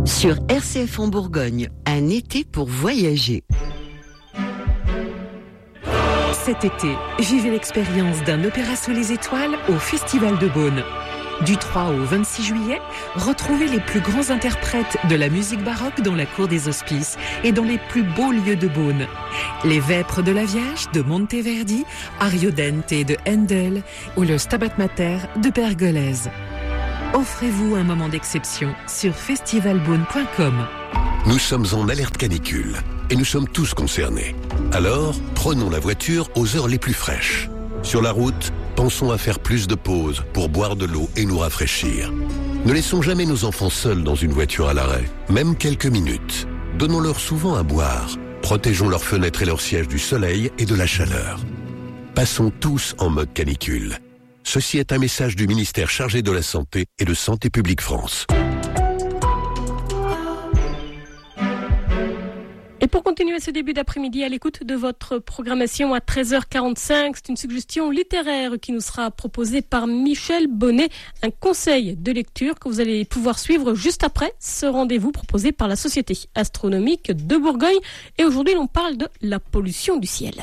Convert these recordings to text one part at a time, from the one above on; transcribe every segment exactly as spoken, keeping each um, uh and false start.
Sur R C F en Bourgogne, un été pour voyager. Cet été, vivez l'expérience d'un opéra sous les étoiles au Festival de Beaune. Du trois au vingt-six juillet, retrouvez les plus grands interprètes de la musique baroque dans la cour des Hospices et dans les plus beaux lieux de Beaune. Les Vêpres de la Vierge de Monteverdi, Ariodante de Handel ou le Stabat Mater de Pergolèse. Offrez-vous un moment d'exception sur festival beaune point com. Nous sommes en alerte canicule et nous sommes tous concernés. Alors, prenons la voiture aux heures les plus fraîches. Sur la route, pensons à faire plus de pauses pour boire de l'eau et nous rafraîchir. Ne laissons jamais nos enfants seuls dans une voiture à l'arrêt, même quelques minutes. Donnons-leur souvent à boire. Protégeons leurs fenêtres et leurs sièges du soleil et de la chaleur. Passons tous en mode canicule. Ceci est un message du ministère chargé de la Santé et de Santé publique France. Et pour continuer ce début d'après-midi à l'écoute de votre programmation à treize heures quarante-cinq, c'est une suggestion littéraire qui nous sera proposée par Michel Bonnet, un conseil de lecture que vous allez pouvoir suivre juste après ce rendez-vous proposé par la Société astronomique de Bourgogne. Et aujourd'hui, on parle de la pollution du ciel.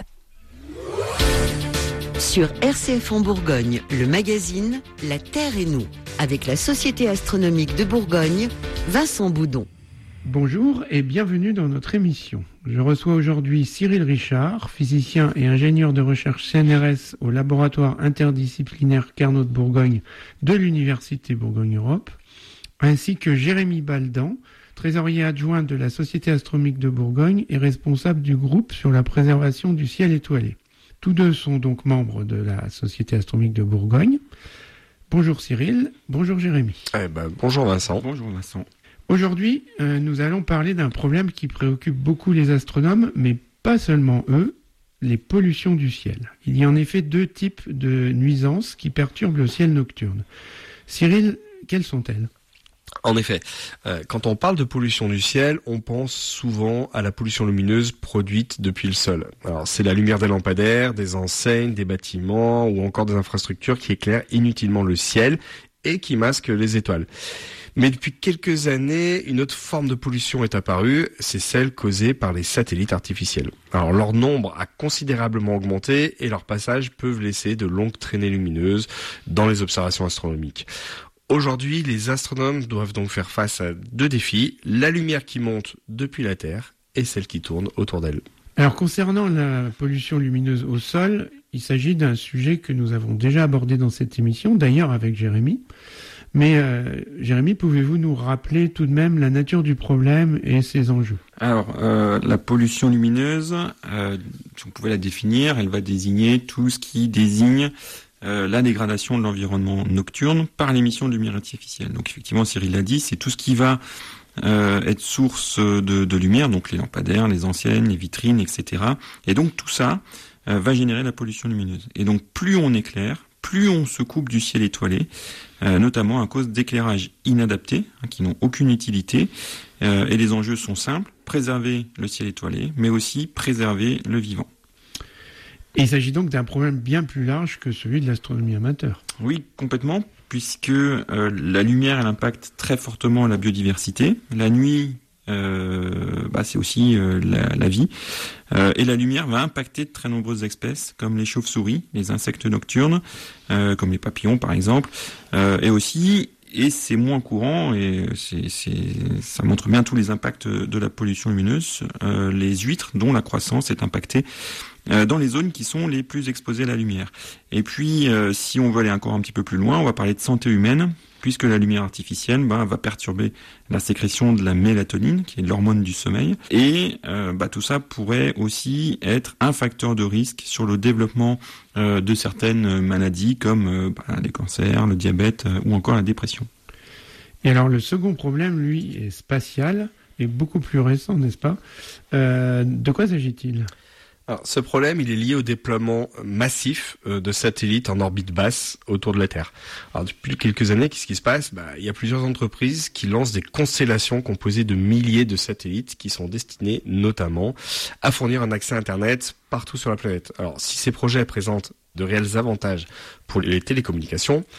Sur R C F en Bourgogne, le magazine La Terre et nous, avec la Société astronomique de Bourgogne, Vincent Boudon. Bonjour et bienvenue dans notre émission. Je reçois aujourd'hui Cyril Richard, physicien et ingénieur de recherche C N R S au laboratoire interdisciplinaire Carnot de Bourgogne de l'Université Bourgogne-Europe, ainsi que Jérémy Baldan, trésorier adjoint de la Société astronomique de Bourgogne et responsable du groupe sur la préservation du ciel étoilé. Tous deux sont donc membres de la Société astronomique de Bourgogne. Bonjour Cyril, bonjour Jérémy. Eh ben, bonjour Vincent. Bonjour Vincent. Aujourd'hui, euh, nous allons parler d'un problème qui préoccupe beaucoup les astronomes, mais pas seulement eux, les pollutions du ciel. Il y a en effet deux types de nuisances qui perturbent le ciel nocturne. Cyril, quelles sont-elles ? En effet, euh, quand on parle de pollution du ciel, on pense souvent à la pollution lumineuse produite depuis le sol. Alors, c'est la lumière des lampadaires, des enseignes, des bâtiments ou encore des infrastructures qui éclairent inutilement le ciel et qui masquent les étoiles. Mais depuis quelques années, une autre forme de pollution est apparue, c'est celle causée par les satellites artificiels. Alors leur nombre a considérablement augmenté et leurs passages peuvent laisser de longues traînées lumineuses dans les observations astronomiques. Aujourd'hui, les astronomes doivent donc faire face à deux défis, la lumière qui monte depuis la Terre et celle qui tourne autour d'elle. Alors concernant la pollution lumineuse au sol, il s'agit d'un sujet que nous avons déjà abordé dans cette émission, d'ailleurs avec Jérémy. Mais euh, Jérémy, pouvez-vous nous rappeler tout de même la nature du problème et ses enjeux ? Alors, euh, la pollution lumineuse, euh, si on pouvait la définir, elle va désigner tout ce qui désigne euh, la dégradation de l'environnement nocturne par l'émission de lumière artificielle. Donc effectivement, Cyril l'a dit, c'est tout ce qui va euh, être source de, de lumière, donc les lampadaires, les enseignes, les vitrines, et cetera. Et donc tout ça euh, va générer la pollution lumineuse. Et donc plus on éclaire, plus on se coupe du ciel étoilé, euh, notamment à cause d'éclairages inadaptés, hein, qui n'ont aucune utilité. Euh, et les enjeux sont simples, préserver le ciel étoilé, mais aussi préserver le vivant. Et il s'agit donc d'un problème bien plus large que celui de l'astronomie amateur. Oui, complètement, puisque euh, la lumière, elle impacte très fortement la biodiversité. La nuit, Euh, bah, c'est aussi euh, la, la vie. Euh, et la lumière va impacter de très nombreuses espèces, comme les chauves-souris, les insectes nocturnes, euh, comme les papillons par exemple, euh, et aussi, et c'est moins courant, et c'est, c'est, ça montre bien tous les impacts de la pollution lumineuse, euh, les huîtres dont la croissance est impactée euh, dans les zones qui sont les plus exposées à la lumière. Et puis, euh, si on veut aller encore un petit peu plus loin, on va parler de santé humaine, puisque la lumière artificielle bah, va perturber la sécrétion de la mélatonine, qui est l'hormone du sommeil, et euh, bah, tout ça pourrait aussi être un facteur de risque sur le développement euh, de certaines maladies, comme euh, bah, les cancers, le diabète euh, ou encore la dépression. Et alors le second problème, lui, est spatial, et beaucoup plus récent, n'est-ce pas ? euh, De quoi s'agit-il ? Alors, ce problème, il est lié au déploiement massif de satellites en orbite basse autour de la Terre. Alors, depuis quelques années, qu'est-ce qui se passe ? Bah, il y a plusieurs entreprises qui lancent des constellations composées de milliers de satellites qui sont destinés notamment à fournir un accès à Internet partout sur la planète. Alors, si ces projets présentent de réels avantages pour les télécommunications,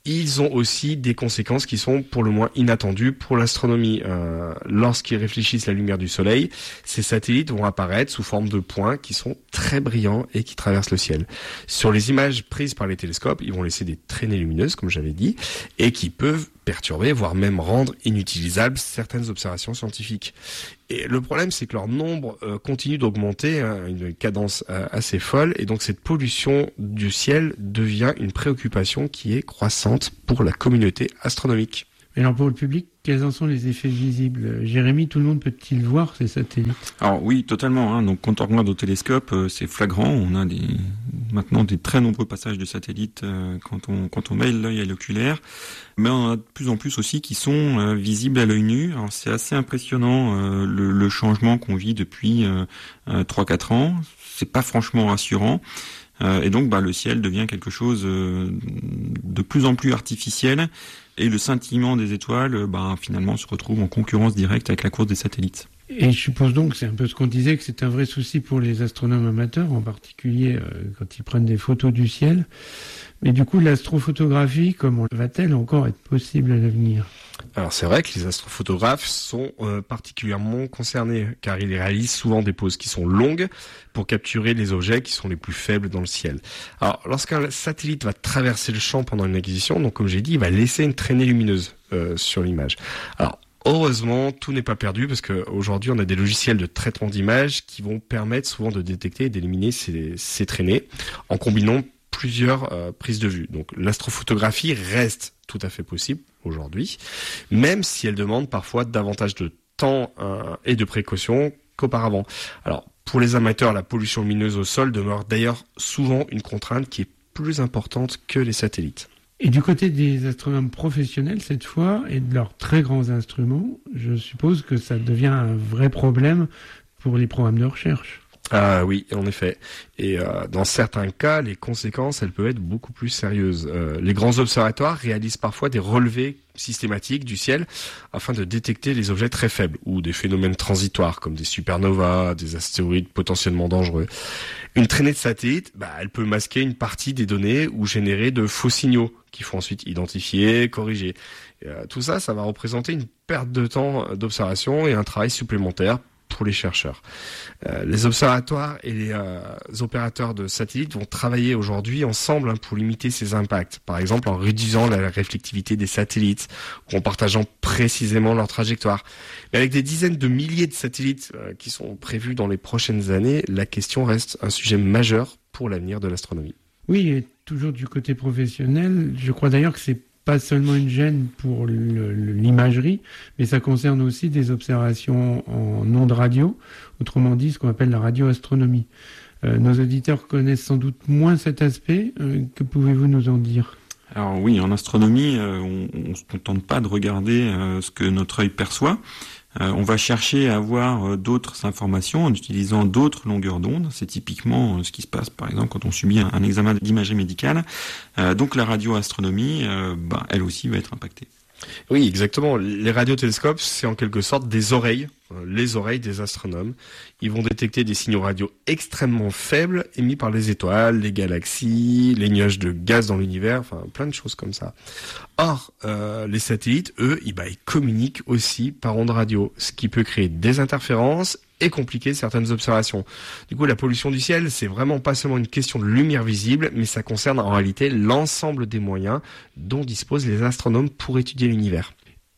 ils ont aussi des conséquences qui sont pour le moins inattendues pour l'astronomie. Euh, lorsqu'ils réfléchissent la lumière du Soleil, ces satellites vont apparaître sous forme de points qui sont très brillants et qui traversent le ciel. Sur les images prises par les télescopes, ils vont laisser des traînées lumineuses, comme j'avais dit, et qui peuvent perturber, voire même rendre inutilisables certaines observations scientifiques. Et le problème, c'est que leur nombre euh, continue d'augmenter à hein, une cadence euh, assez folle, et donc cette pollution du ciel devient une préoccupation qui est croissante pour la communauté astronomique. Et alors pour le public, quels en sont les effets visibles ? Jérémy, tout le monde peut-il voir ces satellites ? Alors oui, totalement. Hein. Donc quand on regarde au télescope, euh, c'est flagrant. On a des, maintenant des très nombreux passages de satellites euh, quand on quand on met l'œil à l'oculaire. Mais on en a de plus en plus aussi qui sont euh, visibles à l'œil nu. Alors c'est assez impressionnant euh, le, le changement qu'on vit depuis euh, euh, trois à quatre ans. C'est pas franchement rassurant. Euh, et donc bah, le ciel devient quelque chose euh, de plus en plus artificiel. Et le scintillement des étoiles, bah, finalement, se retrouve en concurrence directe avec la course des satellites. Et je suppose donc, c'est un peu ce qu'on disait, que c'est un vrai souci pour les astronomes amateurs, en particulier euh, quand ils prennent des photos du ciel. Mais du coup, l'astrophotographie, comment va-t-elle encore être possible à l'avenir ? Alors c'est vrai que les astrophotographes sont euh, particulièrement concernés, car ils réalisent souvent des poses qui sont longues pour capturer les objets qui sont les plus faibles dans le ciel. Alors lorsqu'un satellite va traverser le champ pendant une acquisition, donc comme j'ai dit, il va laisser une traînée lumineuse euh, sur l'image. Alors heureusement, tout n'est pas perdu, parce qu'aujourd'hui on a des logiciels de traitement d'images qui vont permettre souvent de détecter et d'éliminer ces, ces traînées en combinant plusieurs euh, prises de vue. Donc l'astrophotographie reste tout à fait possible aujourd'hui, même si elle demande parfois davantage de temps euh, et de précautions qu'auparavant. Alors pour les amateurs, la pollution lumineuse au sol demeure d'ailleurs souvent une contrainte qui est plus importante que les satellites. Et du côté des astronomes professionnels, cette fois, et de leurs très grands instruments, je suppose que ça devient un vrai problème pour les programmes de recherche. Ah oui, en effet. Et euh, dans certains cas, les conséquences, elles peuvent être beaucoup plus sérieuses. Euh, les grands observatoires réalisent parfois des relevés systématiques du ciel afin de détecter les objets très faibles ou des phénomènes transitoires comme des supernovas, des astéroïdes potentiellement dangereux. Une traînée de satellites, bah, elle peut masquer une partie des données ou générer de faux signaux qu'il faut ensuite identifier, corriger. Et, euh, tout ça, ça va représenter une perte de temps d'observation et un travail supplémentaire pour les chercheurs. Euh, les observatoires et les euh, opérateurs de satellites vont travailler aujourd'hui ensemble hein, pour limiter ces impacts. Par exemple, en réduisant la réflectivité des satellites ou en partageant précisément leur trajectoire. Mais avec des dizaines de milliers de satellites euh, qui sont prévus dans les prochaines années, la question reste un sujet majeur pour l'avenir de l'astronomie. Oui, et toujours du côté professionnel, je crois d'ailleurs que c'est pas seulement une gêne pour le, le, l'imagerie, mais ça concerne aussi des observations en ondes radio, autrement dit ce qu'on appelle la radioastronomie. Euh, nos auditeurs connaissent sans doute moins cet aspect. Euh, que pouvez-vous nous en dire ? Alors oui, en astronomie, euh, on ne se contente pas de regarder euh, ce que notre œil perçoit. Euh, on va chercher à avoir euh, d'autres informations en utilisant d'autres longueurs d'onde. C'est typiquement euh, ce qui se passe, par exemple, quand on subit un, un examen d'imagerie médicale. Euh, donc la radioastronomie, euh, bah, elle aussi va être impactée. Oui, exactement. Les radiotélescopes, c'est en quelque sorte des oreilles, euh, les oreilles des astronomes. Ils vont détecter des signaux radio extrêmement faibles émis par les étoiles, les galaxies, les nuages de gaz dans l'univers, enfin plein de choses comme ça. Or, euh, les satellites, eux, ils, bah, ils communiquent aussi par ondes radio, ce qui peut créer des interférences et compliquer certaines observations. Du coup, la pollution du ciel, c'est vraiment pas seulement une question de lumière visible, mais ça concerne en réalité l'ensemble des moyens dont disposent les astronomes pour étudier l'univers.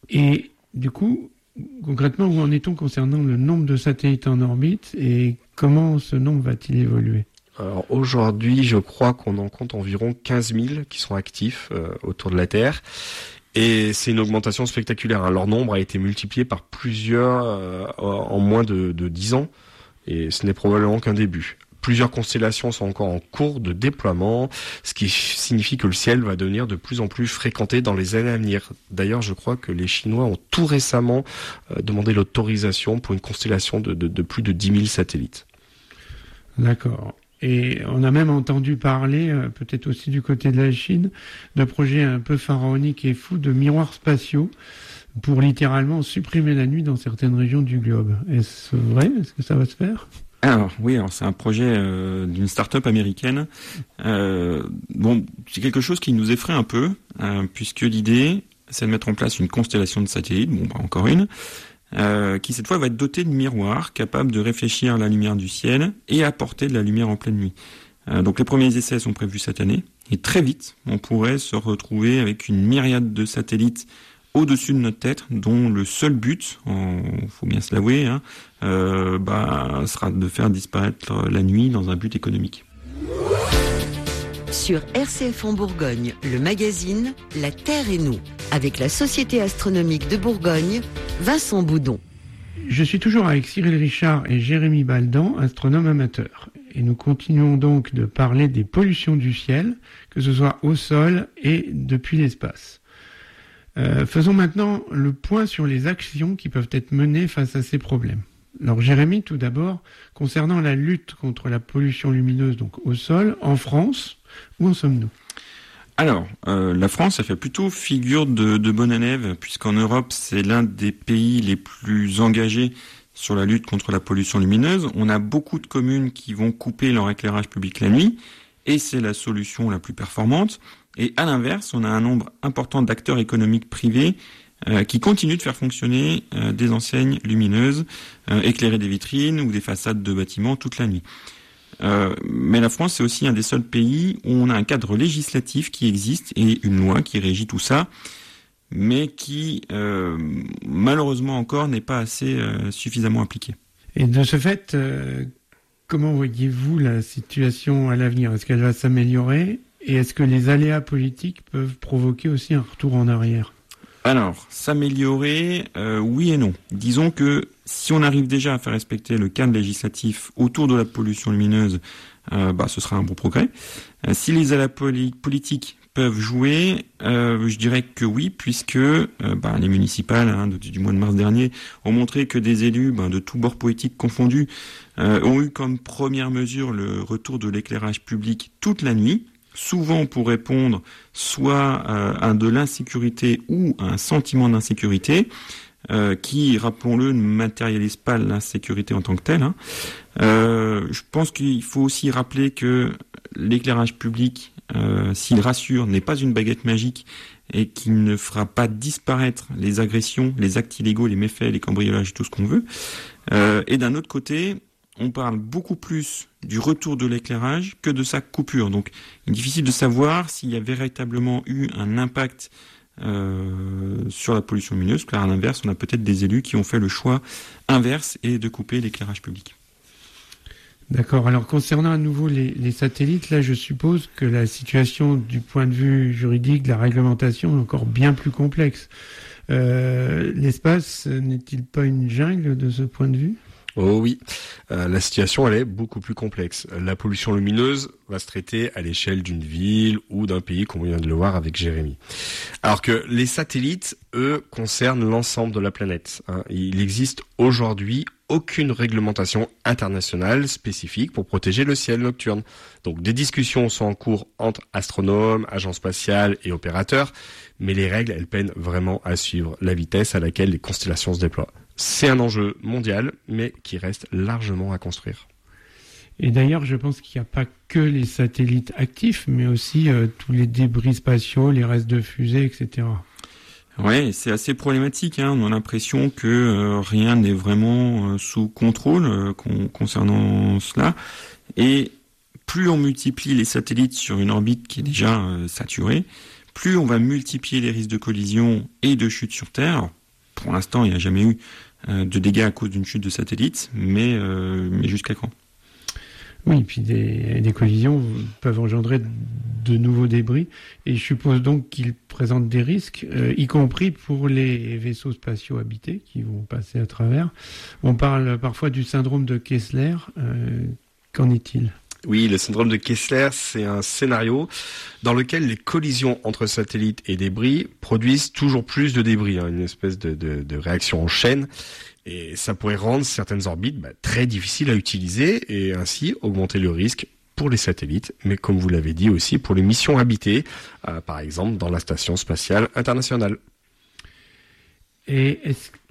Et du coup, concrètement, où en est-on concernant le nombre de satellites en orbite et comment ce nombre va-t-il évoluer ? Alors aujourd'hui, je crois qu'on en compte environ quinze mille qui sont actifs euh, autour de la Terre. Et c'est une augmentation spectaculaire. Hein. Leur nombre a été multiplié par plusieurs euh, en moins de, de dix ans. Et ce n'est probablement qu'un début. Plusieurs constellations sont encore en cours de déploiement, ce qui signifie que le ciel va devenir de plus en plus fréquenté dans les années à venir. D'ailleurs, je crois que les Chinois ont tout récemment euh, demandé l'autorisation pour une constellation de, de, de plus de dix mille satellites. D'accord. Et on a même entendu parler, euh, peut-être aussi du côté de la Chine, d'un projet un peu pharaonique et fou de miroirs spatiaux pour littéralement supprimer la nuit dans certaines régions du globe. Est-ce vrai ? Est-ce que ça va se faire ? Alors oui, alors c'est un projet euh, d'une start-up américaine. Euh, bon, c'est quelque chose qui nous effraie un peu, euh, puisque l'idée, c'est de mettre en place une constellation de satellites, bon, bah, encore une, euh, qui cette fois va être dotée de miroirs capables de réfléchir la lumière du ciel et apporter de la lumière en pleine nuit. Euh, donc les premiers essais sont prévus cette année, et très vite, on pourrait se retrouver avec une myriade de satellites au-dessus de notre tête, dont le seul but, il faut bien se l'avouer, hein, euh, bah, sera de faire disparaître la nuit dans un but économique. Sur R C F en Bourgogne, le magazine La Terre et nous, avec la Société astronomique de Bourgogne, Vincent Boudon. Je suis toujours avec Cyril Richard et Jérémy Baldan, astronomes amateurs. Et nous continuons donc de parler des pollutions du ciel, que ce soit au sol et depuis l'espace. Euh, faisons maintenant le point sur les actions qui peuvent être menées face à ces problèmes. Alors Jérémy, tout d'abord, concernant la lutte contre la pollution lumineuse donc au sol, en France, où en sommes-nous ? Alors, euh, la France, elle fait plutôt figure de, de bonne élève, puisqu'en Europe, c'est l'un des pays les plus engagés sur la lutte contre la pollution lumineuse. On a beaucoup de communes qui vont couper leur éclairage public la nuit, et c'est la solution la plus performante. Et à l'inverse, on a un nombre important d'acteurs économiques privés euh, qui continuent de faire fonctionner euh, des enseignes lumineuses, euh, éclairer des vitrines ou des façades de bâtiments toute la nuit. Euh, mais la France, c'est aussi un des seuls pays où on a un cadre législatif qui existe et une loi qui régit tout ça, mais qui, euh, malheureusement encore, n'est pas assez euh, suffisamment appliqué. Et de ce fait, euh, comment voyez-vous la situation à l'avenir ? Est-ce qu'elle va s'améliorer ? Et est-ce que les aléas politiques peuvent provoquer aussi un retour en arrière ? Alors, s'améliorer, euh, oui et non. Disons que si on arrive déjà à faire respecter le cadre législatif autour de la pollution lumineuse, euh, bah, ce sera un bon progrès. Euh, si les aléas poli- politiques peuvent jouer, euh, je dirais que oui, puisque euh, bah, les municipales hein, de, du mois de mars dernier ont montré que des élus bah, de tous bords politiques confondus euh, ont eu comme première mesure le retour de l'éclairage public toute la nuit, souvent pour répondre soit euh, à de l'insécurité ou à un sentiment d'insécurité, euh, qui, rappelons-le, ne matérialise pas l'insécurité en tant que telle. Hein. Euh, je pense qu'il faut aussi rappeler que l'éclairage public, euh, s'il rassure, n'est pas une baguette magique et qu'il ne fera pas disparaître les agressions, les actes illégaux, les méfaits, les cambriolages, tout ce qu'on veut. Euh, et d'un autre côté, on parle beaucoup plus du retour de l'éclairage que de sa coupure. Donc, il est difficile de savoir s'il y a véritablement eu un impact euh, sur la pollution lumineuse, car à l'inverse, on a peut-être des élus qui ont fait le choix inverse et de couper l'éclairage public. D'accord. Alors, concernant à nouveau les, les satellites, là, je suppose que la situation du point de vue juridique, de la réglementation, est encore bien plus complexe. Euh, l'espace n'est-il pas une jungle de ce point de vue ? Oh oui, euh, la situation elle est beaucoup plus complexe. La pollution lumineuse va se traiter à l'échelle d'une ville ou d'un pays, comme on vient de le voir avec Jérémy. Alors que les satellites, eux, concernent l'ensemble de la planète. Hein. Il existe aujourd'hui aucune réglementation internationale spécifique pour protéger le ciel nocturne. Donc des discussions sont en cours entre astronomes, agences spatiales et opérateurs, mais les règles, elles peinent vraiment à suivre la vitesse à laquelle les constellations se déploient. C'est un enjeu mondial, mais qui reste largement à construire. Et d'ailleurs, je pense qu'il n'y a pas que les satellites actifs, mais aussi euh, tous les débris spatiaux, les restes de fusées, et cetera. Ouais, c'est assez problématique. Hein. On a l'impression que euh, rien n'est vraiment euh, sous contrôle euh, con- concernant cela. Et plus on multiplie les satellites sur une orbite qui est déjà euh, saturée, plus on va multiplier les risques de collision et de chute sur Terre. Alors, pour l'instant, il n'y a jamais eu euh, de dégâts à cause d'une chute de satellite, mais, euh, mais jusqu'à quand ? Oui, puis des, des collisions peuvent engendrer de nouveaux débris, et je suppose donc qu'ils présentent des risques, euh, y compris pour les vaisseaux spatiaux habités qui vont passer à travers. On parle parfois du syndrome de Kessler. Euh, qu'en est-il ? Oui, le syndrome de Kessler, c'est un scénario dans lequel les collisions entre satellites et débris produisent toujours plus de débris, hein, une espèce de, de, de réaction en chaîne. Et ça pourrait rendre certaines orbites bah, très difficiles à utiliser et ainsi augmenter le risque pour les satellites, mais comme vous l'avez dit aussi pour les missions habitées, euh, par exemple dans la Station spatiale internationale. Et est-ce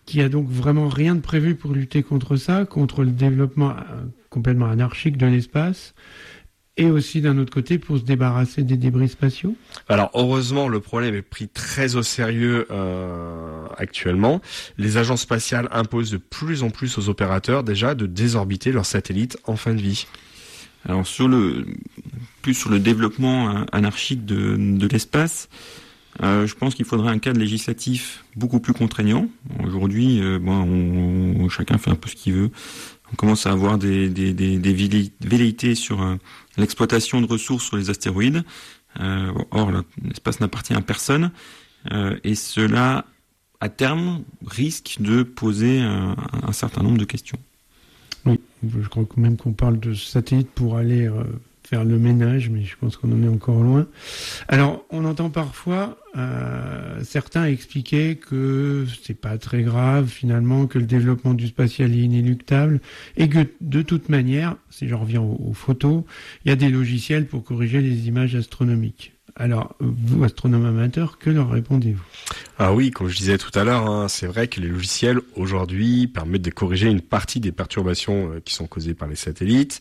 qu'il y a donc vraiment rien de prévu pour lutter contre ça, contre le développement complètement anarchique de l'espace, et aussi d'un autre côté pour se débarrasser des débris spatiaux? Alors heureusement, le problème est pris très au sérieux euh, actuellement. Les agences spatiales imposent de plus en plus aux opérateurs déjà de désorbiter leurs satellites en fin de vie. Alors sur le plus sur le développement anarchique de, de l'espace, euh, je pense qu'il faudrait un cadre législatif beaucoup plus contraignant. Aujourd'hui, euh, bon, on, on, chacun fait un peu ce qu'il veut. On commence à avoir des, des, des, des velléités sur euh, l'exploitation de ressources sur les astéroïdes. Euh, or, l'espace n'appartient à personne. Euh, et cela, à terme, risque de poser un, un certain nombre de questions. Oui, je crois quand même qu'on parle de satellites pour aller euh, faire le ménage, mais je pense qu'on en est encore loin. Alors, on entend parfois euh, certains expliquer que c'est pas très grave finalement, que le développement du spatial est inéluctable et que de toute manière, si je reviens aux, aux photos, il y a des logiciels pour corriger les images astronomiques. Alors, vous, astronome amateur, que leur répondez-vous? Ah oui, comme je disais tout à l'heure, hein, c'est vrai que les logiciels aujourd'hui permettent de corriger une partie des perturbations euh, qui sont causées par les satellites.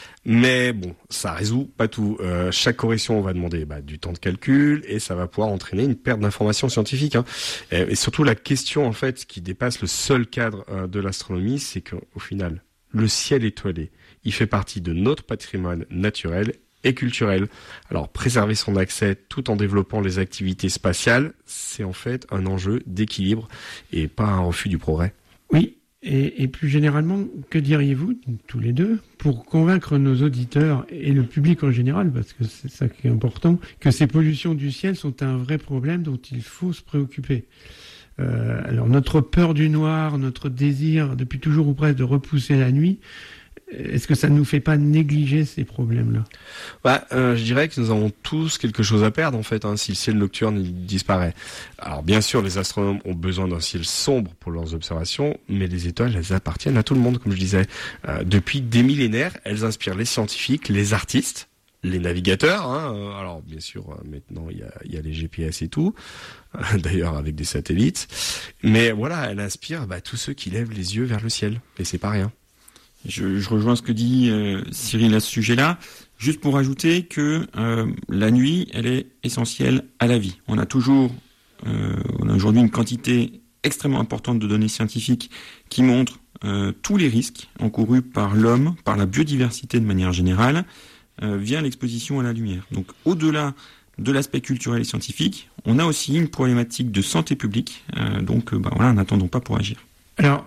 Mais bon, ça résout pas tout. Euh, chaque correction va demander bah, du temps de calcul et ça va pouvoir entraîner une perte d'informations scientifiques. Hein. Et, et surtout, la question en fait qui dépasse le seul cadre euh, de l'astronomie, c'est qu'au final, le ciel étoilé, il fait partie de notre patrimoine naturel et culturel. Alors, préserver son accès tout en développant les activités spatiales, c'est en fait un enjeu d'équilibre et pas un refus du progrès. Oui, et, et plus généralement, que diriez-vous, tous les deux, pour convaincre nos auditeurs et le public en général, parce que c'est ça qui est important, que ces pollutions du ciel sont un vrai problème dont il faut se préoccuper? Euh, alors, notre peur du noir, notre désir, depuis toujours ou presque, de repousser la nuit, est-ce que ça ne nous fait pas négliger ces problèmes-là? Bah, euh, je dirais que nous avons tous quelque chose à perdre en fait, hein, si le ciel nocturne il disparaît. Alors bien sûr, les astronomes ont besoin d'un ciel sombre pour leurs observations, mais les étoiles, elles appartiennent à tout le monde, comme je disais. Euh, depuis des millénaires, elles inspirent les scientifiques, les artistes, les navigateurs. Hein, euh, alors bien sûr, euh, maintenant il y a, il y a les G P S et tout, euh, d'ailleurs avec des satellites. Mais voilà, elles inspirent bah, tous ceux qui lèvent les yeux vers le ciel, et c'est pas rien. Je, je rejoins ce que dit euh, Cyril à ce sujet-là, juste pour ajouter que euh, la nuit, elle est essentielle à la vie. On a toujours, euh, on a aujourd'hui une quantité extrêmement importante de données scientifiques qui montrent euh, tous les risques encourus par l'homme, par la biodiversité de manière générale, euh, via l'exposition à la lumière. Donc, au-delà de l'aspect culturel et scientifique, on a aussi une problématique de santé publique. Euh, donc, euh, bah, voilà, n'attendons pas pour agir. Alors,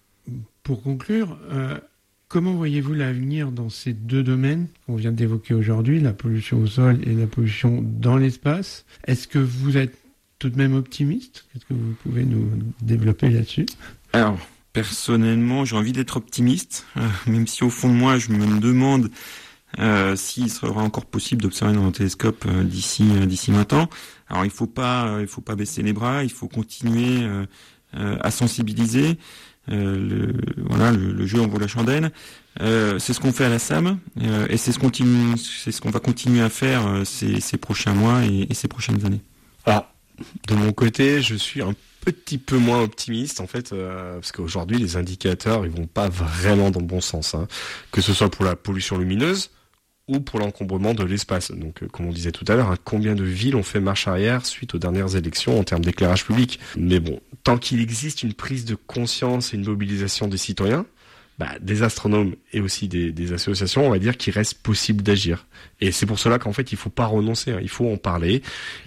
pour conclure, euh, comment voyez-vous l'avenir dans ces deux domaines qu'on vient d'évoquer aujourd'hui, la pollution au sol et la pollution dans l'espace? Est-ce que vous êtes tout de même optimiste? Est-ce que vous pouvez nous développer là-dessus? Alors, personnellement, j'ai envie d'être optimiste, euh, même si au fond de moi, je me demande euh, s'il sera encore possible d'observer dans un télescope euh, d'ici euh, d'ici vingt ans. Alors, il faut pas, euh, il faut pas baisser les bras, il faut continuer euh, euh, à sensibiliser. Euh, le, voilà, le, le jeu en vaut la chandelle. Euh, c'est ce qu'on fait à la S A M euh, et c'est ce, continue, c'est ce qu'on va continuer à faire euh, ces, ces prochains mois et, et ces prochaines années. Alors, de mon côté, je suis un petit peu moins optimiste en fait, euh, parce qu'aujourd'hui les indicateurs ils vont pas vraiment dans le bon sens, hein, que ce soit pour la pollution lumineuse ou pour l'encombrement de l'espace. Donc, euh, comme on disait tout à l'heure, hein, combien de villes ont fait marche arrière suite aux dernières élections en termes d'éclairage public? Mais bon, tant qu'il existe une prise de conscience et une mobilisation des citoyens, bah, des astronomes et aussi des, des associations, on va dire qu'il reste possible d'agir. Et c'est pour cela qu'en fait, il faut pas renoncer, hein, il faut en parler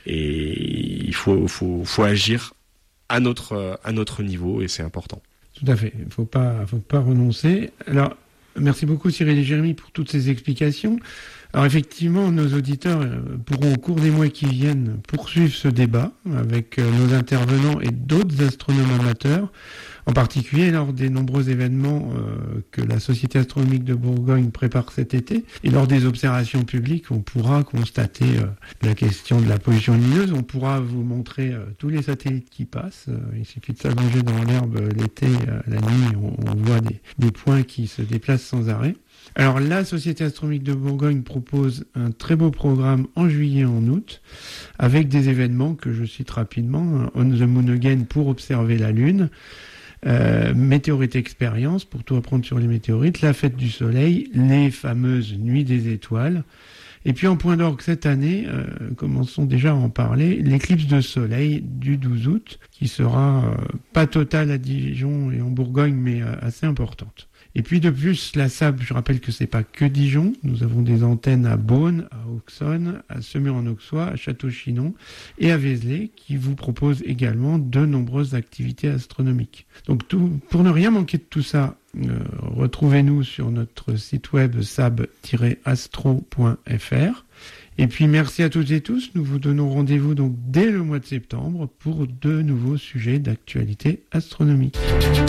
et il faut, faut, faut agir à notre, à notre niveau et c'est important. Tout à fait, il faut pas, faut pas renoncer. Alors, merci beaucoup Cyril et Jérémy pour toutes ces explications. Alors effectivement, nos auditeurs pourront au cours des mois qui viennent poursuivre ce débat avec nos intervenants et d'autres astronomes amateurs, en particulier lors des nombreux événements euh, que la Société astronomique de Bourgogne prépare cet été. Et lors des observations publiques, on pourra constater euh, la question de la pollution lumineuse. On pourra vous montrer euh, tous les satellites qui passent. Euh, il suffit de s'allonger dans l'herbe euh, l'été, euh, la nuit, on, on voit des, des points qui se déplacent sans arrêt. Alors, la Société astronomique de Bourgogne propose un très beau programme en juillet et en août, avec des événements que je cite rapidement. On the Moon Again pour observer la Lune, euh, Météorite Expérience pour tout apprendre sur les météorites, La Fête du Soleil, les fameuses Nuits des Étoiles. Et puis en point d'orgue cette année, euh, commençons déjà à en parler, l'éclipse de soleil du douze août, qui sera euh, pas totale à Dijon et en Bourgogne, mais euh, assez importante. Et puis de plus, la S A B, je rappelle que c'est pas que Dijon, nous avons des antennes à Beaune, à Auxonne, à Semur-en-Auxois, à Château-Chinon et à Vézelay, qui vous proposent également de nombreuses activités astronomiques. Donc tout, pour ne rien manquer de tout ça, euh, retrouvez-nous sur notre site web sab tiret astro point f r. Et puis merci à toutes et tous, nous vous donnons rendez-vous donc dès le mois de septembre pour de nouveaux sujets d'actualité astronomique.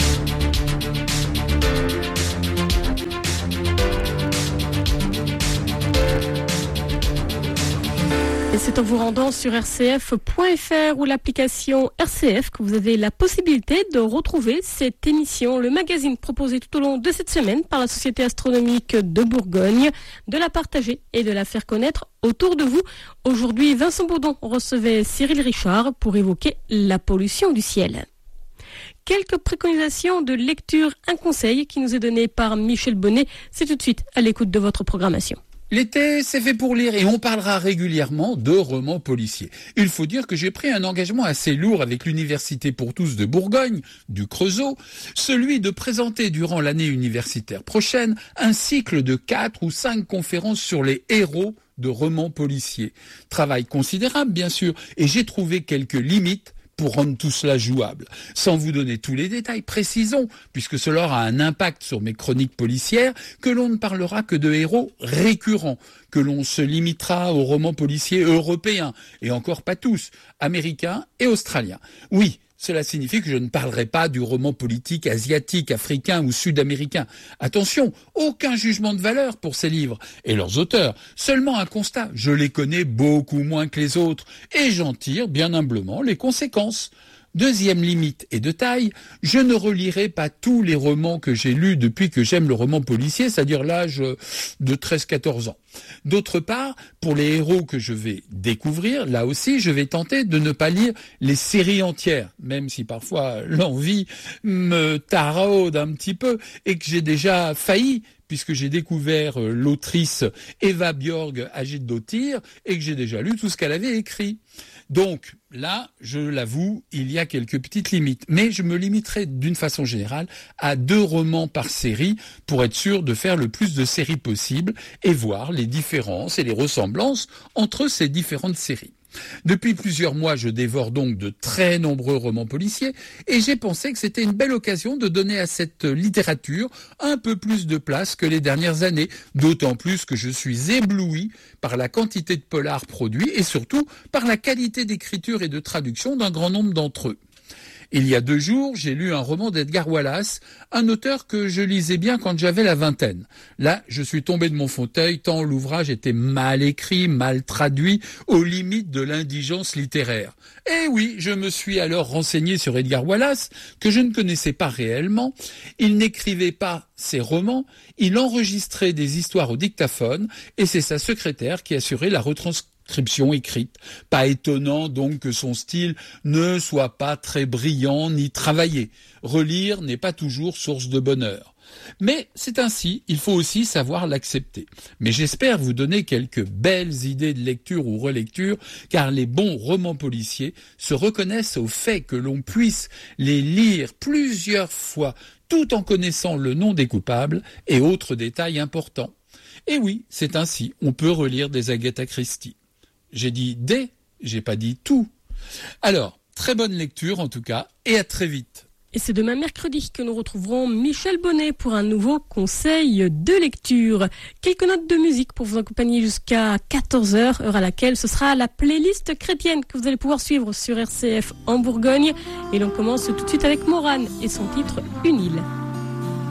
Et c'est en vous rendant sur r c f point f r ou l'application R C F que vous avez la possibilité de retrouver cette émission, le magazine proposé tout au long de cette semaine par la Société astronomique de Bourgogne, de la partager et de la faire connaître autour de vous. Aujourd'hui, Vincent Baudon recevait Cyril Richard pour évoquer la pollution du ciel. Quelques préconisations de lecture, un conseil qui nous est donné par Michel Bonnet. C'est tout de suite à l'écoute de votre programmation. L'été, c'est fait pour lire et on parlera régulièrement de romans policiers. Il faut dire que j'ai pris un engagement assez lourd avec l'Université pour tous de Bourgogne, du Creusot, celui de présenter durant l'année universitaire prochaine un cycle de quatre ou cinq conférences sur les héros de romans policiers. Travail considérable, bien sûr, et j'ai trouvé quelques limites pour rendre tout cela jouable. Sans vous donner tous les détails, précisons, puisque cela aura un impact sur mes chroniques policières, que l'on ne parlera que de héros récurrents, que l'on se limitera aux romans policiers européens, et encore pas tous, américains et australiens. Oui, cela signifie que je ne parlerai pas du roman politique asiatique, africain ou sud-américain. Attention, aucun jugement de valeur pour ces livres et leurs auteurs, seulement un constat. Je les connais beaucoup moins que les autres et j'en tire bien humblement les conséquences. Deuxième limite et de taille, je ne relirai pas tous les romans que j'ai lus depuis que j'aime le roman policier, c'est-à-dire l'âge de treize à quatorze ans. D'autre part, pour les héros que je vais découvrir, là aussi, je vais tenter de ne pas lire les séries entières, même si parfois l'envie me taraude un petit peu et que j'ai déjà failli, puisque j'ai découvert l'autrice Eva Björg Agitdottir et que j'ai déjà lu tout ce qu'elle avait écrit. Donc là, je l'avoue, il y a quelques petites limites, mais je me limiterai d'une façon générale à deux romans par série pour être sûr de faire le plus de séries possible et voir les différences et les ressemblances entre ces différentes séries. Depuis plusieurs mois, je dévore donc de très nombreux romans policiers et j'ai pensé que c'était une belle occasion de donner à cette littérature un peu plus de place que les dernières années, d'autant plus que je suis ébloui par la quantité de polars produits et surtout par la qualité d'écriture et de traduction d'un grand nombre d'entre eux. Il y a deux jours, j'ai lu un roman d'Edgar Wallace, un auteur que je lisais bien quand j'avais la vingtaine. Là, je suis tombé de mon fauteuil tant l'ouvrage était mal écrit, mal traduit, aux limites de l'indigence littéraire. Et oui, je me suis alors renseigné sur Edgar Wallace, que je ne connaissais pas réellement. Il n'écrivait pas ses romans, il enregistrait des histoires au dictaphone, et c'est sa secrétaire qui assurait la retranscription écrite. Pas étonnant donc que son style ne soit pas très brillant ni travaillé. Relire n'est pas toujours source de bonheur. Mais c'est ainsi, il faut aussi savoir l'accepter. Mais j'espère vous donner quelques belles idées de lecture ou relecture, car les bons romans policiers se reconnaissent au fait que l'on puisse les lire plusieurs fois, tout en connaissant le nom des coupables et autres détails importants. Et oui, c'est ainsi, on peut relire des Agatha Christie. J'ai dit des, j'ai pas dit tout. Alors, très bonne lecture en tout cas, et à très vite. Et c'est demain mercredi que nous retrouverons Michel Bonnet pour un nouveau conseil de lecture. Quelques notes de musique pour vous accompagner jusqu'à quatorze heures, heure à laquelle ce sera la playlist chrétienne que vous allez pouvoir suivre sur R C F en Bourgogne. Et l'on commence tout de suite avec Morane et son titre « Une île ».